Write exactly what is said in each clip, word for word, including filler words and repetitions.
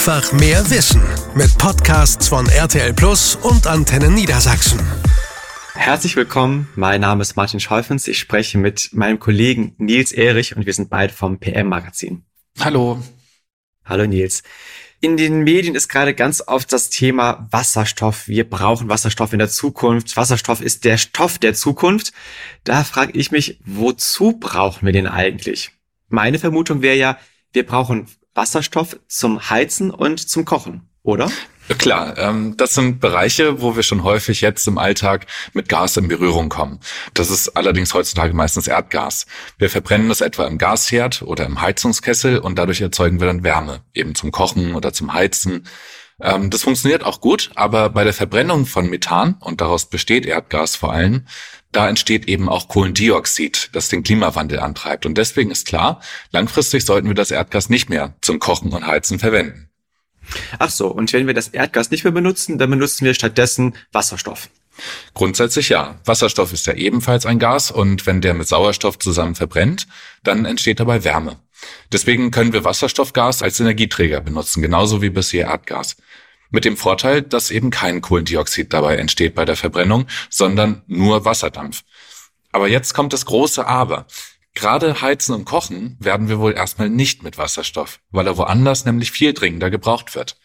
Einfach mehr Wissen mit Podcasts von R T L Plus und Antenne Niedersachsen. Herzlich willkommen, mein Name ist Martin Scholfens. Ich spreche mit meinem Kollegen Nils Ehrich und wir sind beide vom P M-Magazin. Hallo. Hallo Nils. In den Medien ist gerade ganz oft das Thema Wasserstoff. Wir brauchen Wasserstoff in der Zukunft. Wasserstoff ist der Stoff der Zukunft. Da frage ich mich, wozu brauchen wir den eigentlich? Meine Vermutung wäre ja, wir brauchen Wasserstoff zum Heizen und zum Kochen, oder? Klar, ähm, das sind Bereiche, wo wir schon häufig jetzt im Alltag mit Gas in Berührung kommen. Das ist allerdings heutzutage meistens Erdgas. Wir verbrennen das etwa im Gasherd oder im Heizungskessel und dadurch erzeugen wir dann Wärme, eben zum Kochen oder zum Heizen. Ähm, das funktioniert auch gut, aber bei der Verbrennung von Methan, und daraus besteht Erdgas vor allem, da entsteht eben auch Kohlendioxid, das den Klimawandel antreibt. Und deswegen ist klar, langfristig sollten wir das Erdgas nicht mehr zum Kochen und Heizen verwenden. Ach so, und wenn wir das Erdgas nicht mehr benutzen, dann benutzen wir stattdessen Wasserstoff. Grundsätzlich ja. Wasserstoff ist ja ebenfalls ein Gas und wenn der mit Sauerstoff zusammen verbrennt, dann entsteht dabei Wärme. Deswegen können wir Wasserstoffgas als Energieträger benutzen, genauso wie bisher Erdgas. Mit dem Vorteil, dass eben kein Kohlendioxid dabei entsteht bei der Verbrennung, sondern nur Wasserdampf. Aber jetzt kommt das große Aber. Gerade Heizen und Kochen werden wir wohl erstmal nicht mit Wasserstoff, weil er woanders nämlich viel dringender gebraucht wird.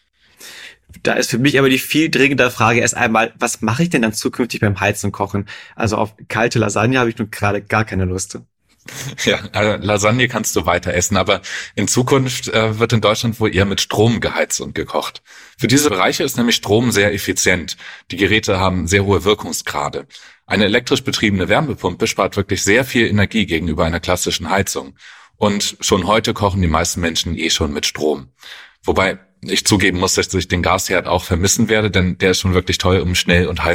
Da ist für mich aber die viel dringende Frage erst einmal, was mache ich denn dann zukünftig beim Heizen und Kochen? Also auf kalte Lasagne habe ich nun gerade gar keine Lust. Ja, also Lasagne kannst du weiter essen, aber in Zukunft äh, wird in Deutschland wohl eher mit Strom geheizt und gekocht. Für diese Bereiche ist nämlich Strom sehr effizient. Die Geräte haben sehr hohe Wirkungsgrade. Eine elektrisch betriebene Wärmepumpe spart wirklich sehr viel Energie gegenüber einer klassischen Heizung. Und schon heute kochen die meisten Menschen eh schon mit Strom. Wobei ich zugeben muss, dass ich den Gasherd auch vermissen werde, denn der ist schon wirklich toll, um schnell und heiß